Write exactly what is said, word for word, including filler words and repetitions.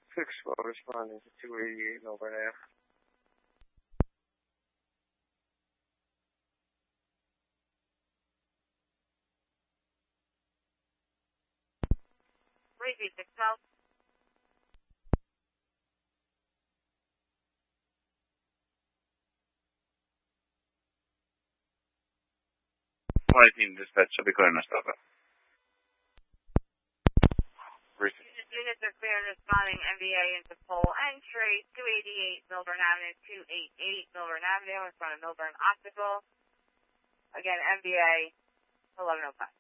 six four responding to two eighty-eight Melbourne Ave. Three six twelve. Lighting dispatch, I'll be calling us over. Units are clear responding M B A into pole entry, two eighty-eight Milburn Avenue, two eighty-eight Milburn Avenue in front of Milburn Optical. Again, M B A, eleven oh five.